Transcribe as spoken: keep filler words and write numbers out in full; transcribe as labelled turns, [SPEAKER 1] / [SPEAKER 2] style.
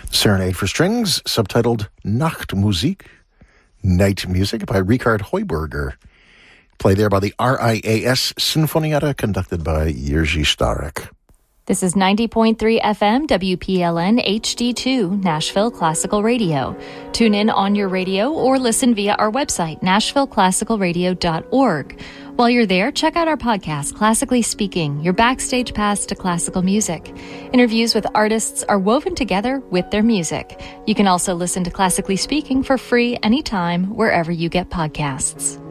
[SPEAKER 1] Serenade for Strings, subtitled Nachtmusik, Night Music by Richard Heuberger. Played there by the R I A S Sinfonietta, conducted by Jerzy Starek.
[SPEAKER 2] This is ninety point three F M W P L N H D two, Nashville Classical Radio. Tune in on your radio or listen via our website, nashville classical radio dot org. While you're there, check out our podcast, Classically Speaking, your backstage pass to classical music. Interviews with artists are woven together with their music. You can also listen to Classically Speaking for free anytime, wherever you get podcasts.